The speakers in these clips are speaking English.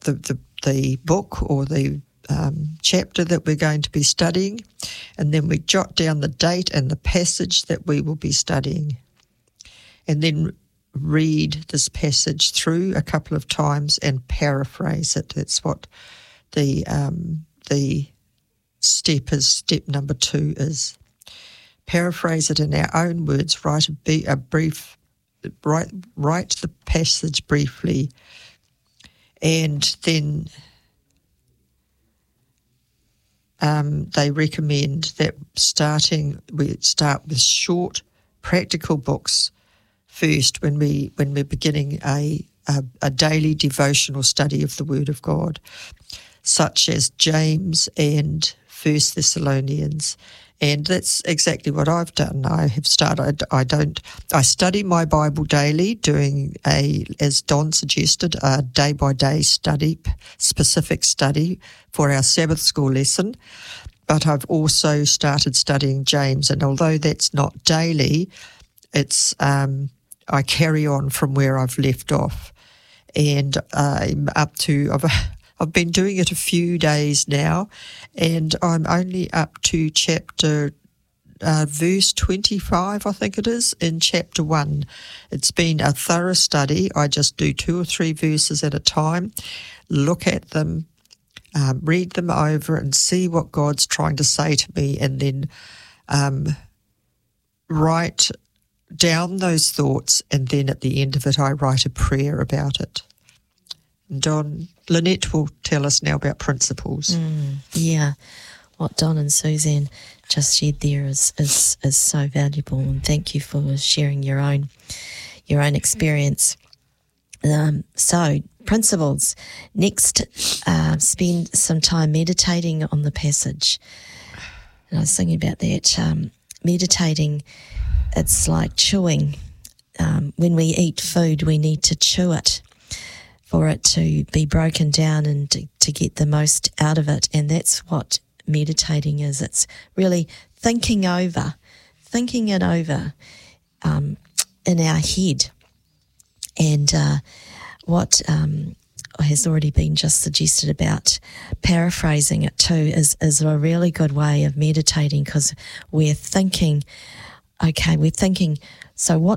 the book or the chapter that we're going to be studying, and then we jot down the date and the passage that we will be studying, and then read this passage through a couple of times and paraphrase it. That's what the step number 2 is. Paraphrase it in our own words. Write the passage briefly, and then they recommend that we start with short, practical books first when we're beginning a daily devotional study of the Word of God, such as James and 1 Thessalonians. And that's exactly what I've done. I have started, I study my Bible daily, doing as Don suggested, a day-by-day specific study for our Sabbath school lesson. But I've also started studying James, and although that's not daily, it's I carry on from where I've left off. And I'm up to, I've been doing it a few days now, and I'm only up to chapter verse 25, I think it is, in chapter 1. It's been a thorough study. I just do 2 or 3 verses at a time, look at them, read them over and see what God's trying to say to me, and then write down those thoughts, and then at the end of it I write a prayer about it. Lynette will tell us now about principles. Yeah, what Don and Suzanne just shared there is so valuable, and thank you for sharing your own experience. So, principles. Next, spend some time meditating on the passage. And I was thinking about that. Meditating, it's like chewing. When we eat food, we need to chew it for it to be broken down and to get the most out of it. And that's what meditating is. It's really thinking it over in our head. And what has already been just suggested about paraphrasing it too is a really good way of meditating, because we're thinking, so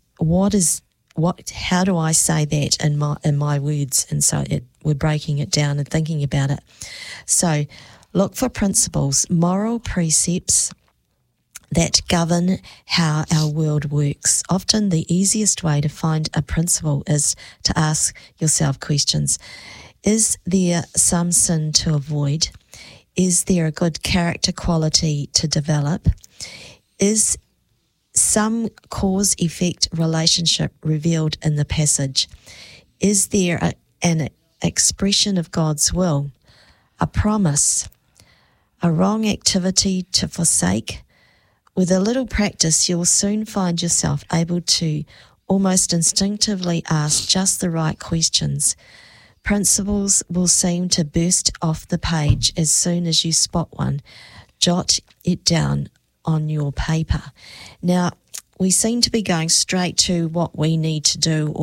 how do I say that in my words? And so we're breaking it down and thinking about it. So look for principles, moral precepts that govern how our world works. Often the easiest way to find a principle is to ask yourself questions. Is there some sin to avoid? Is there a good character quality to develop? Is some cause-effect relationship revealed in the passage? Is there an expression of God's will, a promise, a wrong activity to forsake? With a little practice, you'll soon find yourself able to almost instinctively ask just the right questions. Principles will seem to burst off the page as soon as you spot one. Jot it down on your paper. Now, we seem to be going straight to what we need to do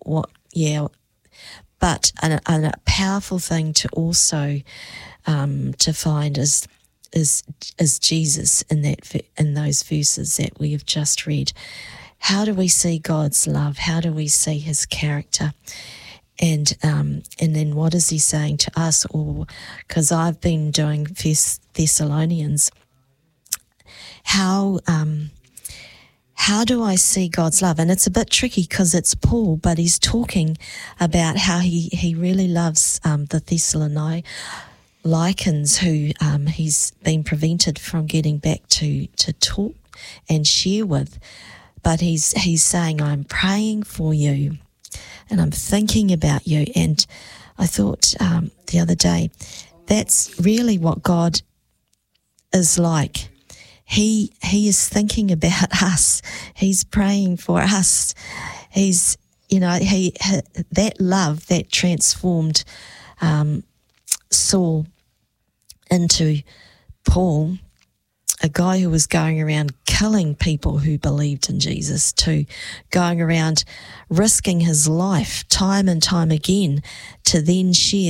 but a powerful thing to also to find is Jesus in those verses that we have just read. How do we see God's love? How do we see his character? And then what is he saying to us? Or because I've been doing 1 Thessalonians, how do I see God's love? And it's a bit tricky because it's Paul, but he's talking about how he really loves the Thessalonians who he's been prevented from getting back to talk and share with. But he's saying, I'm praying for you and I'm thinking about you. And I thought the other day, that's really what God is like. He is thinking about us. He's praying for us. He's, that love that transformed Saul into Paul, a guy who was going around killing people who believed in Jesus, to going around risking his life time and time again to then share